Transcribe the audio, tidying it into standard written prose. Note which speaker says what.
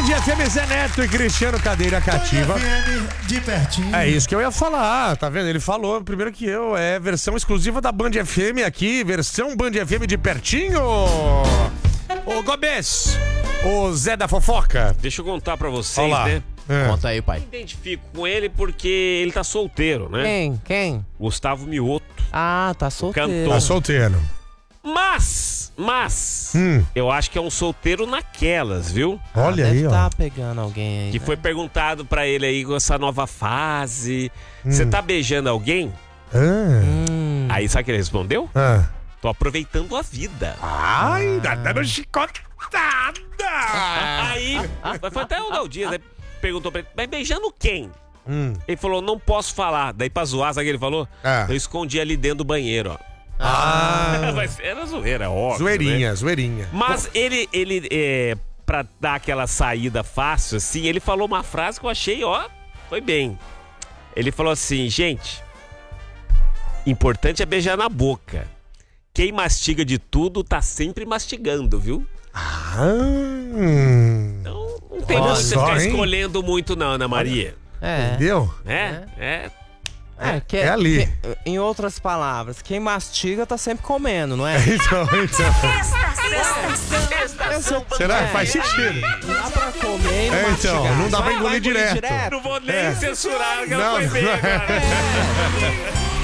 Speaker 1: Band FM, Zé Neto e Cristiano Cadeira Cativa.
Speaker 2: Band FM de pertinho.
Speaker 1: É isso que eu ia falar, tá vendo? Ele falou primeiro que eu, é versão exclusiva da Band FM aqui, versão Band FM de pertinho. Ô Gobes, o Zé da fofoca.
Speaker 3: Deixa eu contar pra vocês,
Speaker 1: Olá.
Speaker 3: né?
Speaker 4: Conta aí, pai.
Speaker 3: Eu me identifico com ele porque ele tá solteiro, né?
Speaker 4: Quem?
Speaker 3: Gustavo Mioto.
Speaker 4: Ah, tá solteiro.
Speaker 3: cantor.
Speaker 1: Tá solteiro.
Speaker 3: Mas, eu acho que é um solteiro naquelas, viu?
Speaker 1: Olha
Speaker 4: Deve
Speaker 1: aí, ó.
Speaker 4: tá pegando alguém aí.
Speaker 3: Que
Speaker 4: né?
Speaker 3: foi perguntado pra ele aí com essa nova fase. Você tá beijando alguém?
Speaker 1: Ah.
Speaker 3: Aí sabe o que ele respondeu?
Speaker 1: Ah.
Speaker 3: Tô aproveitando a vida.
Speaker 1: Ai, tá dando chicotada.
Speaker 3: Aí, foi até o Léo Dias, né? Perguntou pra ele, mas beijando quem? Ele falou, não posso falar. Daí pra zoar, sabe o que ele falou?
Speaker 1: Ah.
Speaker 3: Eu escondi ali dentro do banheiro, ó.
Speaker 1: Ah.
Speaker 3: Mas era zoeira, óbvio.
Speaker 1: Zoeirinha,
Speaker 3: né?
Speaker 1: zoeirinha.
Speaker 3: Mas ele pra dar aquela saída fácil, assim, ele falou uma frase que eu achei, ó, foi bem. Ele falou assim, gente, importante é beijar na boca. Quem mastiga de tudo tá sempre mastigando, viu? Então, não tem
Speaker 1: Olha
Speaker 3: como você
Speaker 1: só,
Speaker 3: ficar
Speaker 1: hein?
Speaker 3: escolhendo muito não, Ana Maria.
Speaker 4: É.
Speaker 1: Entendeu?
Speaker 3: É.
Speaker 1: É ali.
Speaker 4: Em outras palavras, quem mastiga tá sempre comendo, não é?
Speaker 1: Então.
Speaker 3: Estação
Speaker 1: Será?
Speaker 3: Band.
Speaker 1: Faz sentido.
Speaker 4: Não dá pra comer e não
Speaker 1: Então,
Speaker 4: mastigar.
Speaker 1: não dá pra
Speaker 4: Vai
Speaker 1: engolir direto.
Speaker 3: Não vou nem censurar, que ela
Speaker 1: Não,
Speaker 3: foi bem,
Speaker 1: não é.
Speaker 3: cara.